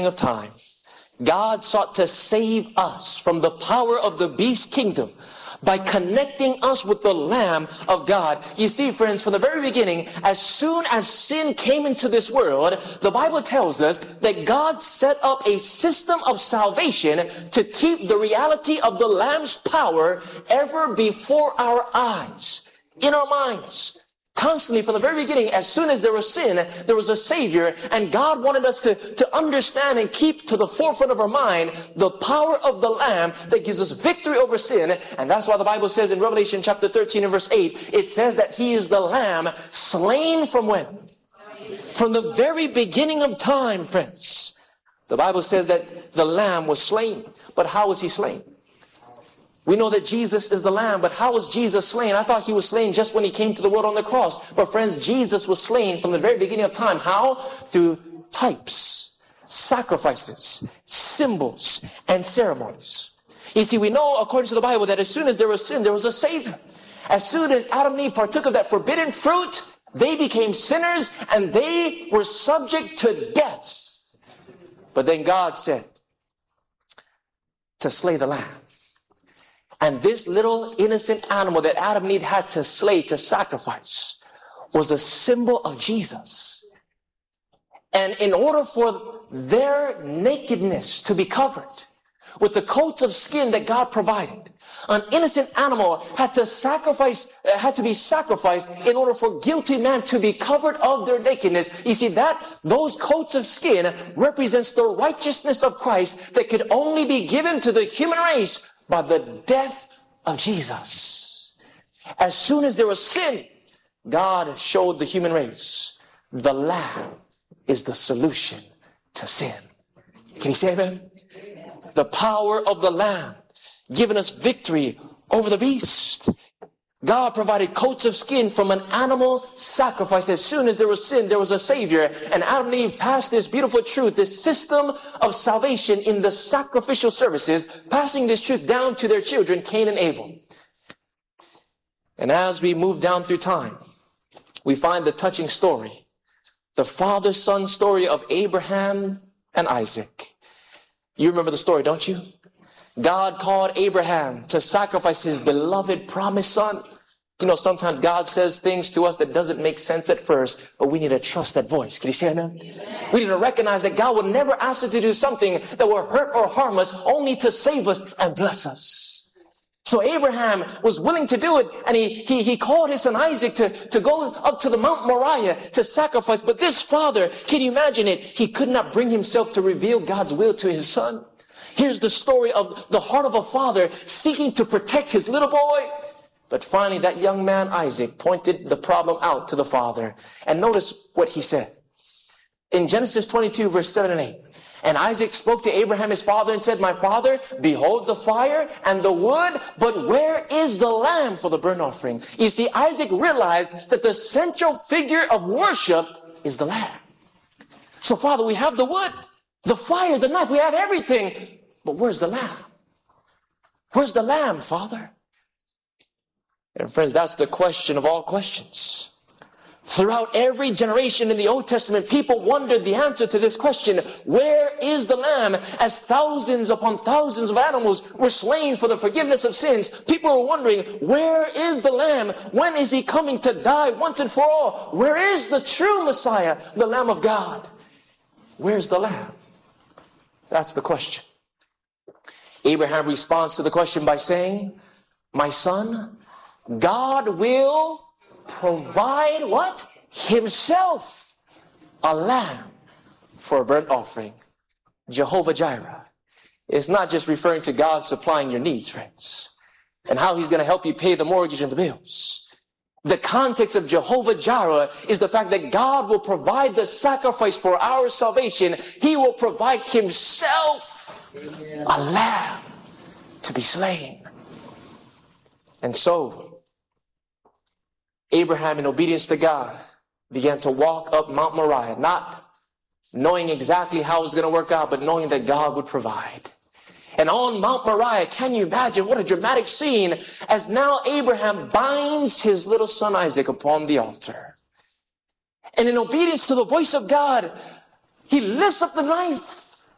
of time, God sought to save us from the power of the beast kingdom by connecting us with the Lamb of God. You see, friends, from the very beginning, as soon as sin came into this world, the Bible tells us that God set up a system of salvation to keep the reality of the Lamb's power ever before our eyes, in our minds. Constantly, from the very beginning, as soon as there was sin, there was a Savior, and God wanted us to understand and keep to the forefront of our mind the power of the Lamb that gives us victory over sin. And that's why the Bible says in Revelation chapter 13 and verse 8, it says that He is the Lamb slain from when? From the very beginning of time, friends. The Bible says that the Lamb was slain. But how was He slain? We know that Jesus is the Lamb, but how was Jesus slain? I thought He was slain just when He came to the world on the cross. But friends, Jesus was slain from the very beginning of time. How? Through types, sacrifices, symbols, and ceremonies. You see, we know according to the Bible that as soon as there was sin, there was a Savior. As soon as Adam and Eve partook of that forbidden fruit, they became sinners and they were subject to death. But then God said to slay the Lamb. And this little innocent animal that Adam and Eve had to slay, to sacrifice, was a symbol of Jesus. And in order for their nakedness to be covered with the coats of skin that God provided, an innocent animal had to be sacrificed in order for guilty man to be covered of their nakedness. You see, those coats of skin represents the righteousness of Christ that could only be given to the human race by the death of Jesus. As soon as there was sin, God showed the human race the Lamb is the solution to sin. Can you say amen? The power of the Lamb giving us victory over the beast. God provided coats of skin from an animal sacrifice. As soon as there was sin, there was a Savior. And Adam and Eve passed this beautiful truth, this system of salvation in the sacrificial services, passing this truth down to their children, Cain and Abel. And as we move down through time, we find the touching story, the father-son story of Abraham and Isaac. You remember the story, don't you? God called Abraham to sacrifice his beloved promised son. You know, sometimes God says things to us that doesn't make sense at first, but we need to trust that voice. Can you say amen? We need to recognize that God will never ask us to do something that will hurt or harm us, only to save us and bless us. So Abraham was willing to do it, and he called his son Isaac to go up to the Mount Moriah to sacrifice. But this father, can you imagine it? He could not bring himself to reveal God's will to his son. Here's the story of the heart of a father seeking to protect his little boy. But finally, that young man, Isaac, pointed the problem out to the father. And notice what he said. In Genesis 22, verse 7 and 8. And Isaac spoke to Abraham, his father, and said, My father, behold the fire and the wood, but where is the lamb for the burnt offering? You see, Isaac realized that the central figure of worship is the lamb. So, Father, we have the wood, the fire, the knife, we have everything. But where's the lamb? Where's the lamb, Father? And friends, that's the question of all questions. Throughout every generation in the Old Testament, people wondered the answer to this question. Where is the lamb? As thousands upon thousands of animals were slain for the forgiveness of sins, people were wondering, where is the lamb? When is he coming to die once and for all? Where is the true Messiah, the Lamb of God? Where's the lamb? That's the question. Abraham responds to the question by saying, My son, God will provide what? Himself a lamb for a burnt offering. Jehovah Jireh. It's not just referring to God supplying your needs, friends, and how He's going to help you pay the mortgage and the bills. The context of Jehovah Jireh is the fact that God will provide the sacrifice for our salvation. He will provide Himself a lamb to be slain. And so, Abraham, in obedience to God, began to walk up Mount Moriah, not knowing exactly how it was going to work out, but knowing that God would provide. And on Mount Moriah, can you imagine what a dramatic scene as now Abraham binds his little son Isaac upon the altar. And in obedience to the voice of God, he lifts up the knife